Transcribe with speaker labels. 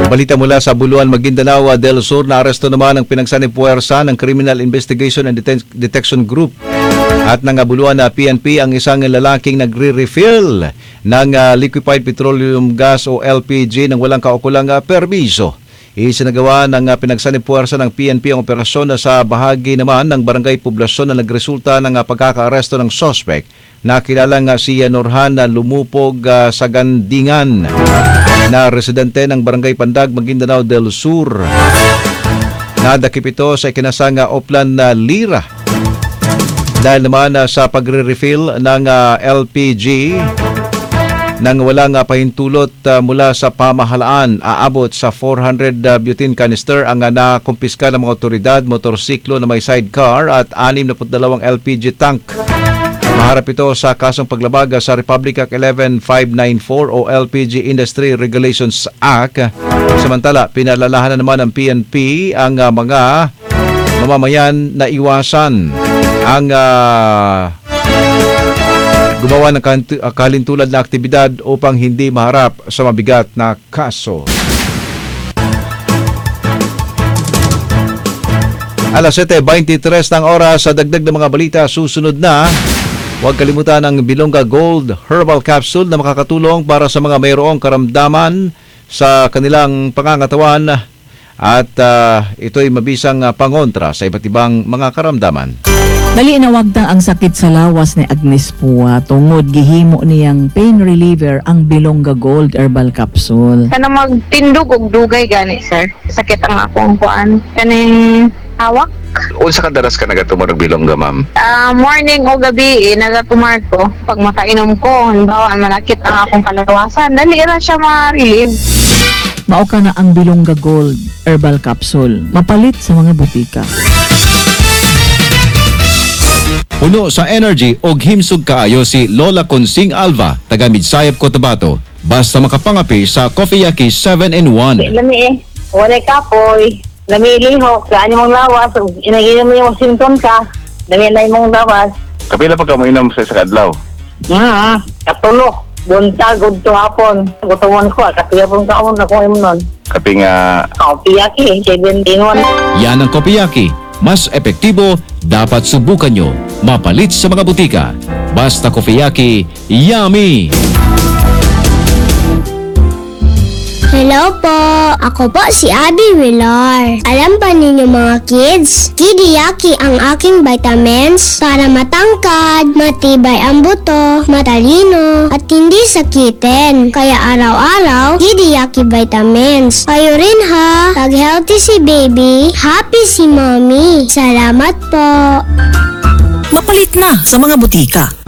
Speaker 1: Balita mula sa Buluan, Maguindanao del Sur, na aresto naman ang pinagsanipuwersa ng Criminal Investigation and Detection Group at ng Buluan na PNP ang isang lalaking nagre-refill ng liquefied petroleum gas o LPG nang walang kaukulang permiso. Isinagawa ng pinagsanipuwersa ng PNP ang operasyon na sa bahagi naman ng barangay poblasyon na nagresulta ng pagkakaaresto ng suspect na kilalang si Nurhan na lumupog sa Gandingan na residente ng barangay Pandag, Maguindanao del Sur. Nadakip ito sa ikinasang Oplan na Lira dahil naman sa pagre-refill ng LPG nang walang pahintulot mula sa pamahalaan. Aabot sa 400 butane canister ang nakumpiska ng mga otoridad, motorsiklo na may sidecar at 62 LPG tank. Maharap ito sa kasong paglabag sa Republic Act 11594 o LPG Industry Regulations Act. Samantala, pinalalahanan naman ng PNP ang mga mamamayan na iwasan ang gumawa ng kalintulad na aktibidad upang hindi maharap sa mabigat na kaso. Alas 7:23 ng oras sa dagdag ng mga balita, susunod na. Huwag kalimutan ang Bilongga Gold Herbal Capsule na makakatulong para sa mga mayroong karamdaman sa kanilang pangangatawan at ito'y mabisang pangontra sa iba't ibang mga karamdaman.
Speaker 2: Dali inawagta ang sakit sa lawas ni Agnes Pua tungod gihimo niyang pain reliever ang Bilongga Gold Herbal Capsule.
Speaker 3: Kana magtindog og dugay gani sir. Sakit ang akong kuan. Kaning hawak.
Speaker 4: Unsa ka daras ka nagatumor og bilongga, ma'am?
Speaker 3: Morning o gabi nagatumar ko. Pag makainom ko, halimbawa manakit ang akong kalawasan, dali ra siya ma-relieve.
Speaker 2: Mao ka na ang Bilongga Gold Herbal Capsule. Mapalit sa mga butika.
Speaker 1: Puno sa energy og himsog kaayo si Lola Consing Alva, taga Midsayap, Cotabato. Basta makapangapi sa Coffee Yaki 7-in-1.
Speaker 3: Lami wala kapoy. Lami lihok, saan mong lawas. Inaginom mo yung symptom ka. Lami na mong lawas.
Speaker 4: Kapila pa ka mo inom sa adlaw?
Speaker 3: Katulo. Buntag, to hapon. Gutumon ko, katuya pong kaon na kung nun.
Speaker 4: Kapi nga
Speaker 3: Coffee Yaki, 7-in-1.
Speaker 1: Yan ang Coffee Yaki. Mas epektibo, dapat subukan nyo. Mapalit sa mga butika. Basta Coffee Yaki, yummy!
Speaker 5: Hello po! Ako po si Abby Villar. Alam ba ninyo mga kids? Kidiyaki ang aking vitamins para matangkad, matibay ang buto, matalino, at hindi sakitin. Kaya araw-araw, Kidiyaki vitamins. Kayo rin ha! Pag healthy si baby, happy si mommy. Salamat po!
Speaker 6: Mapalit na sa mga butika.